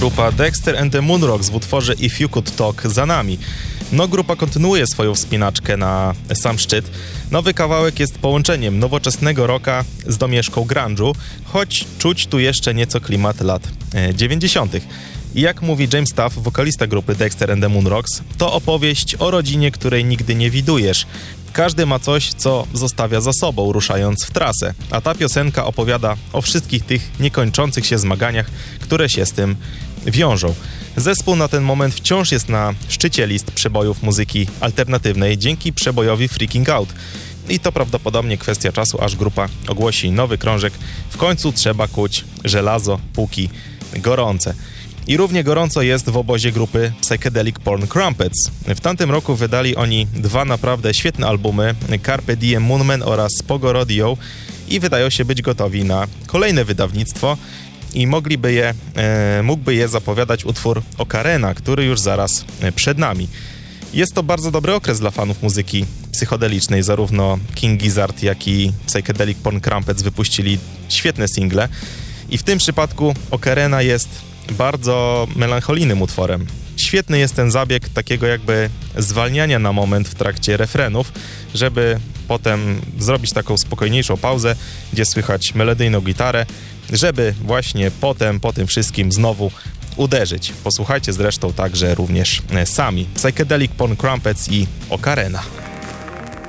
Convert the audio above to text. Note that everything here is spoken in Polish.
grupa Dexter and the Moonrocks w utworze If You Could Talk za nami. No, grupa kontynuuje swoją wspinaczkę na sam szczyt. Nowy kawałek jest połączeniem nowoczesnego rocka z domieszką grunge'u, choć czuć tu jeszcze nieco klimat lat 90. I jak mówi James Taff, wokalista grupy Dexter and the Moonrocks, to opowieść o rodzinie, której nigdy nie widujesz. Każdy ma coś, co zostawia za sobą, ruszając w trasę, a ta piosenka opowiada o wszystkich tych niekończących się zmaganiach, które się z tym wiążą. Zespół na ten moment wciąż jest na szczycie list przebojów muzyki alternatywnej dzięki przebojowi Freaking Out. I to prawdopodobnie kwestia czasu, aż grupa ogłosi nowy krążek. W końcu trzeba kuć żelazo, póki gorące. I równie gorąco jest w obozie grupy Psychedelic Porn Crumpets. W tamtym roku wydali oni dwa naprawdę świetne albumy, Carpe Diem Moonman oraz Pogo Rodeo, i wydają się być gotowi na kolejne wydawnictwo i mógłby je zapowiadać utwór Ocarena, który już zaraz przed nami. Jest to bardzo dobry okres dla fanów muzyki psychodelicznej. Zarówno King Gizzard, jak i Psychedelic Porn Crumpets wypuścili świetne single i w tym przypadku Ocarena jest bardzo melancholijnym utworem. Świetny jest ten zabieg takiego jakby zwalniania na moment w trakcie refrenów, żeby potem zrobić taką spokojniejszą pauzę, gdzie słychać melodyjną gitarę, żeby właśnie potem po tym wszystkim znowu uderzyć. Posłuchajcie zresztą także również sami. Psychedelic Porn Crumpets i Ocarena.